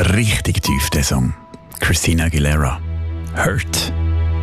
richtig tief, der Song. Christina Aguilera. Hurt.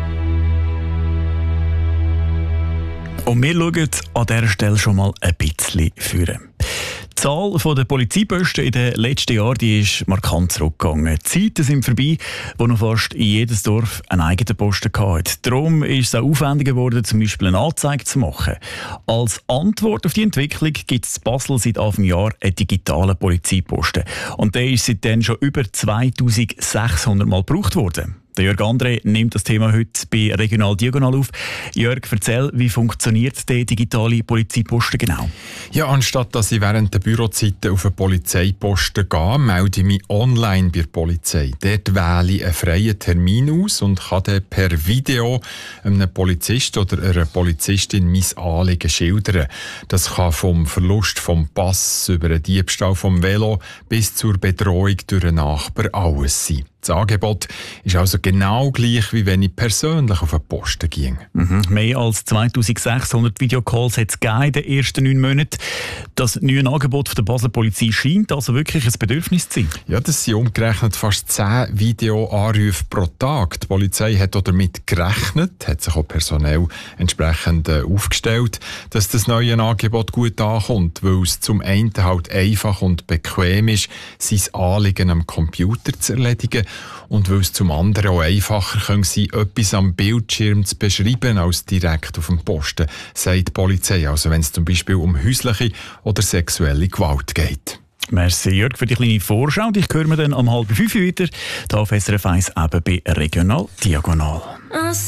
Und wir schauen an dieser Stelle schon mal ein bisschen führen. Die Zahl der Polizeiposten in den letzten Jahren die ist markant zurückgegangen. Die Zeiten sind vorbei, wo noch fast in jedes Dorf einen eigenen Posten hatte. Darum ist es auch aufwendiger geworden, zum Beispiel eine Anzeige zu machen. Als Antwort auf die Entwicklung gibt es in Basel seit Anfang Jahr einen digitalen Polizeiposten. Und der ist seitdem schon über 2600 Mal gebraucht worden. Der Jörg André nimmt das Thema heute bei Regional Diagonal auf. Jörg, erzähl, wie funktioniert der digitale Polizeiposten genau? Ja, anstatt dass ich während der Bürozeiten auf einen Polizeiposten gehe, melde ich mich online bei der Polizei. Dort wähle ich einen freien Termin aus und kann dann per Video einem Polizist oder einer Polizistin mein Anliegen schildern. Das kann vom Verlust vom Pass über den Diebstahl vom Velo bis zur Bedrohung durch einen Nachbar alles sein. Das Angebot ist also genau gleich, wie wenn ich persönlich auf einen Posten ging. Mehr als 2600 Videocalls hat es in den ersten 9 Monaten. Das neue Angebot von der Basler Polizei scheint also wirklich ein Bedürfnis zu sein. Ja, das sind umgerechnet fast 10 Videoanrufe pro Tag. Die Polizei hat auch damit gerechnet, hat sich auch personell entsprechend aufgestellt, dass das neue Angebot gut ankommt, weil es zum einen halt einfach und bequem ist, sein Anliegen am Computer zu erledigen, und weil es zum anderen auch einfacher sein könnte, etwas am Bildschirm zu beschreiben als direkt auf dem Posten, sagt die Polizei, also wenn es zum Beispiel um häusliche oder sexuelle Gewalt geht. Merci Jörg für die kleine Vorschau. Ich höre mir dann um 4:30 wieder hier auf SRF 1 eben bei Regional Diagonal.